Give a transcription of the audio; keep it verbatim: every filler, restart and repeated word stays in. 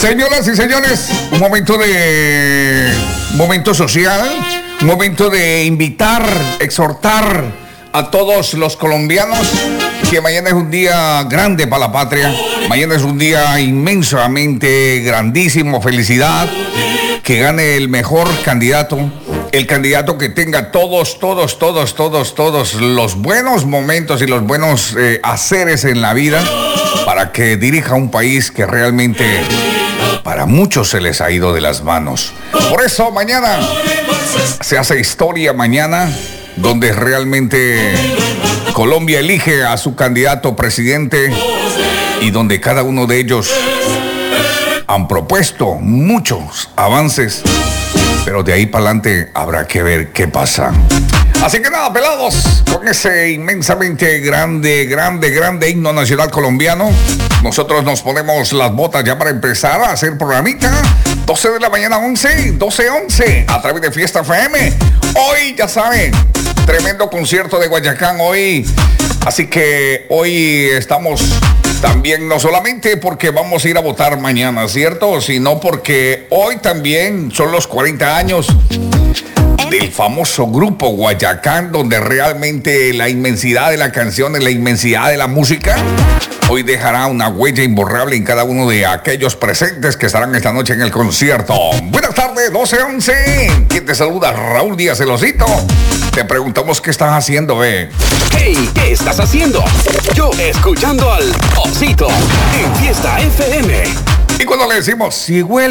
Señoras y señores, un momento de un momento social, un momento de invitar, exhortar a todos los colombianos que mañana es un día grande para la patria, mañana es un día inmensamente grandísimo, felicidad, que gane el mejor candidato, el candidato que tenga todos, todos, todos, todos, todos los buenos momentos y los buenos eh, haceres en la vida para que dirija un país que realmente para muchos se les ha ido de las manos. Por eso mañana se hace historia, mañana donde realmente Colombia elige a su candidato presidente y donde cada uno de ellos han propuesto muchos avances, pero de ahí para adelante habrá que ver qué pasa. Así que nada, pelados, con ese inmensamente grande, grande, grande himno nacional colombiano, nosotros nos ponemos las botas ya para empezar a hacer programita. doce de la mañana, once, doce, once, a través de Fiesta F M. Hoy, ya saben, tremendo concierto de Guayacán hoy. Así que hoy estamos también, no solamente porque vamos a ir a votar mañana, ¿cierto? Sino porque hoy también son los cuarenta años del famoso grupo Guayacán, donde realmente la inmensidad de la canción, la inmensidad de la música, hoy dejará una huella imborrable en cada uno de aquellos presentes que estarán esta noche en el concierto. Buenas tardes, doce once. ¿Quién te saluda? Raúl Díaz, el Osito. Te preguntamos qué estás haciendo, ve. Hey, ¿qué estás haciendo? Yo escuchando al Osito en Fiesta F M. Y cuando le decimos, si huele